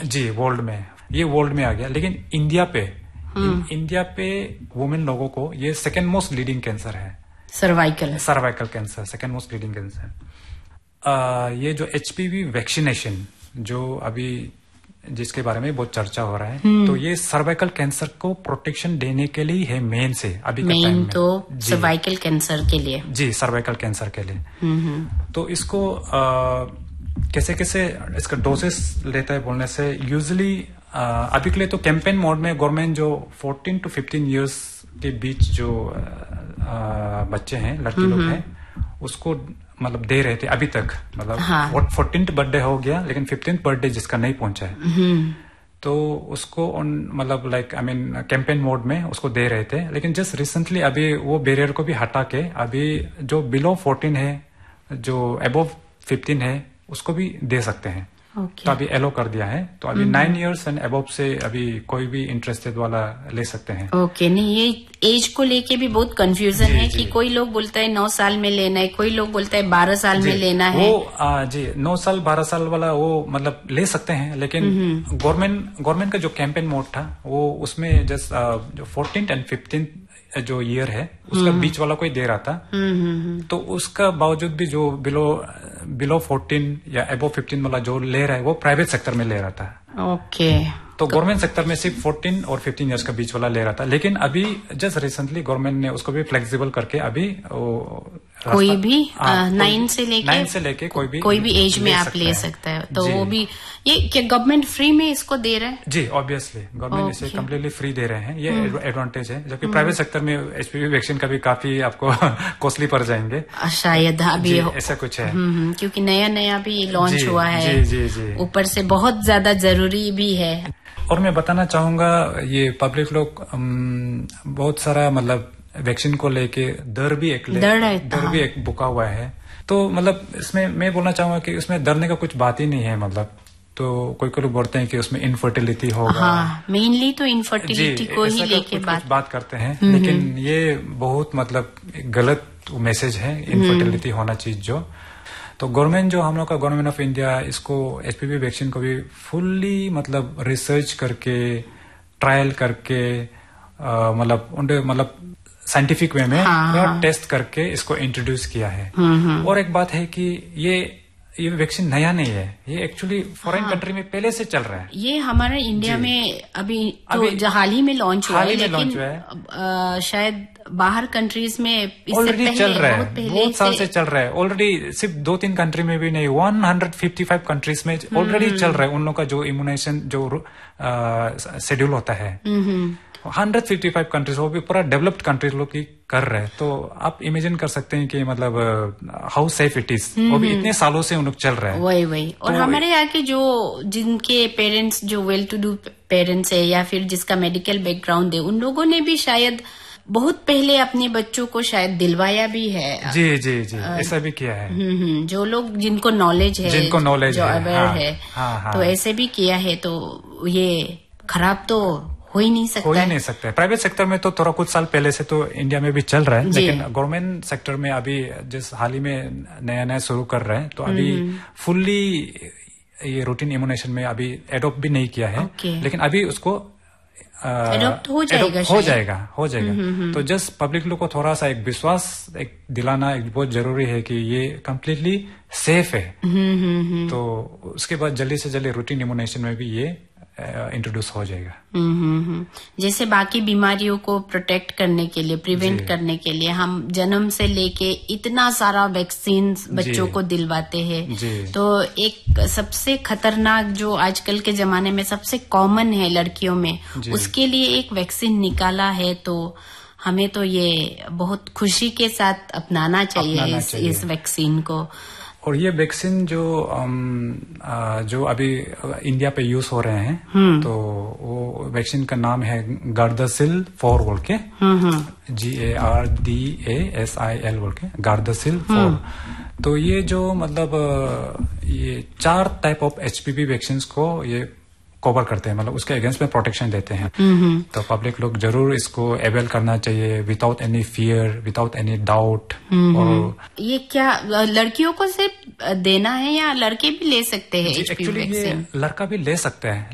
जी, world में, ये world में आ गया, लेकिन इंडिया पे वुमेन लोगों को ये सेकेंड मोस्ट लीडिंग कैंसर है। Cervical cancer second most leading cancer. ये जो एचपीवी वैक्सीनेशन जो अभी जिसके बारे में बहुत चर्चा हो रहा है, तो ये सर्वाइकल कैंसर को प्रोटेक्शन देने के लिए है मेन से अभी के टाइम में। तो सर्वाइकल कैंसर के लिए, जी, सर्वाइकल कैंसर के लिए। तो इसको कैसे इसका डोसेस लेता है बोलने से, यूजुअली अभी के लिए तो कैंपेन मोड में गवर्नमेंट जो 14 to 15 इयर्स के बीच जो बच्चे हैं, लड़की लोग हैं, उसको मतलब दे रहे थे अभी तक, मतलब 14th बर्थडे हो गया, लेकिन 15th बर्थडे जिसका नहीं पहुंचा है, तो उसको मतलब कैंपेन मोड में उसको दे रहे थे। लेकिन जस्ट रिसेंटली अभी वो बैरियर को भी हटा के अभी जो बिलो 14 है, जो अबव 15 है, उसको भी दे सकते हैं। तो अभी एलो कर दिया है, तो अभी 9 इयर्स एंड अबव से अभी कोई भी इंटरेस्टेड वाला ले सकते हैं। नहीं, ये एज को लेके भी बहुत कंफ्यूजन है कि कोई लोग बोलता है 9 साल में लेना है, कोई लोग बोलता है 12 साल में लेना है। वो 9 साल 12 साल वाला वो मतलब ले सकते हैं, लेकिन गवर्नमेंट का जो कैंपेन मोड था वो उसमें जस्ट जो 14th and 15th जो ईयर है उसका बीच वाला कोई दे रहा था। तो उसका बावजूद भी जो बिलो 14 या अबव 15 वाला जो ले रहा है वो प्राइवेट सेक्टर में ले रहा था। तो गवर्नमेंट सेक्टर में सिर्फ 14 और 15 इयर्स का बीच वाला ले रहा था, लेकिन अभी जस्ट रिसेंटली गवर्नमेंट ने उसको भी फ्लेक्सिबल करके अभी कोई भी 9 से लेके कोई भी एज में आप ले सकता है। तो वो भी ये क्या गवर्नमेंट फ्री में इसको दे रहा है? जी, ऑब्वियसली गवर्नमेंट इसे कम्प्लीटली फ्री दे रहे हैं, ये एडवांटेज है। जबकि प्राइवेट सेक्टर में एचपीवी वैक्सीन का भी काफी आपको कॉस्टली पड़ जाएंगे शायद अभी, ऐसा कुछ है, क्योंकि नया भी लॉन्च हुआ है, ऊपर से बहुत ज्यादा जरूरी भी है। और मैं बताना चाहूंगा, ये पब्लिक लोग बहुत सारा मतलब वैक्सीन को लेके डर भी एक बुका हुआ है। तो मतलब इसमें मैं बोलना चाहूंगा कि उसमें डरने का कुछ बात ही नहीं है। मतलब तो कोई लोग बोलते हैं कि उसमें इनफर्टिलिटी होगा, मेनली तो इनफर्टिलिटी को ही लेके बात करते हैं, लेकिन ये बहुत मतलब गलत मैसेज है, इनफर्टिलिटी होना चीज जो। तो गवर्नमेंट जो हम लोग का गवर्नमेंट ऑफ इंडिया इसको एचपीवी वैक्सीन को भी फुल्ली मतलब रिसर्च करके ट्रायल करके मतलब साइंटिफिक वे में टेस्ट करके इसको इंट्रोड्यूस किया है। और एक बात है कि ये वैक्सीन नया नहीं है, ये एक्चुअली फॉरेन कंट्री में पहले से चल रहा है। ये हमारे इंडिया में अभी हाल ही में लॉन्च हुआ है, लेकिन शायद बाहर कंट्रीज में ऑलरेडी चल रहा है, बहुत साल से चल रहा है ऑलरेडी। सिर्फ 2-3 कंट्री में भी नहीं, 155 कंट्रीज में ऑलरेडी चल रहा है। उन लोग का जो इम्यूनाइजेशन जो शेड्यूल होता है 155 कंट्रीज, वो भी पूरा डेवलप्ड कंट्रीज लोग की कर रहे हैं। तो आप इमेजिन कर सकते हैं कि मतलब हाउ सेफ इट इज, वो भी इतने सालों से उन लोग चल रहा है। वही और तो हमारे यहाँ के जो जिनके पेरेंट्स जो वेल टू डू पेरेंट्स है या फिर जिसका मेडिकल बैकग्राउंड है, उन लोगों ने भी शायद बहुत पहले अपने बच्चों को शायद दिलवाया भी है। जी ऐसा भी किया है। जो लोग जिनको नॉलेज है, जो अवेयर है, तो ऐसे भी किया है। तो ये खराब तो हो ही नहीं सकता। प्राइवेट सेक्टर में तो थोड़ा कुछ साल पहले से तो इंडिया में भी चल रहा है, लेकिन गवर्नमेंट सेक्टर में अभी जिस हाल ही में नया शुरू कर रहे हैं, तो अभी फुल्ली ये रूटीन इम्यूनेशन में अभी एडॉप्ट भी नहीं किया है, लेकिन अभी उसको एडॉप्ट हो जाएगा। तो जस्ट पब्लिक लोग को थोड़ा सा एक विश्वास दिलाना बहुत जरूरी है कि ये कम्प्लीटली सेफ है। तो उसके बाद जल्दी से जल्दी रूटीन इम्यूनेशन में भी ये इंट्रोड्यूस हो जाएगा। जैसे बाकी बीमारियों को प्रोटेक्ट करने के लिए, प्रिवेंट करने के लिए हम जन्म से लेके इतना सारा वैक्सीन बच्चों को दिलवाते हैं। तो एक सबसे खतरनाक जो आजकल के जमाने में सबसे कॉमन है लड़कियों में, उसके लिए एक वैक्सीन निकाला है। तो हमें तो ये बहुत खुशी के साथ अपनाना चाहिए इस वैक्सीन को। और ये वैक्सीन जो अभी इंडिया पे यूज हो रहे हैं, तो वो वैक्सीन का नाम है गार्दासिल 4 बोल के, GARDASIL बोल के, गार्दासिल 4। तो ये जो मतलब ये 4 टाइप ऑफ एचपीवी वैक्सीन को ये कवर करते हैं, मतलब उसके अगेंस्ट में प्रोटेक्शन देते हैं। तो पब्लिक लोग जरूर इसको अवेल करना चाहिए without any fear, without any doubt. और ये क्या लड़कियों को सिर्फ देना है या लड़के भी ले सकते हैं? एक्चुअली ये लड़का भी ले सकते हैं,